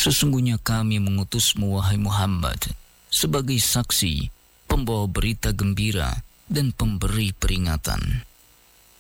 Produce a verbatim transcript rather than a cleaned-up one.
Sesungguhnya kami mengutusmu, wahai Muhammad, sebagai saksi, pembawa berita gembira, dan pemberi peringatan.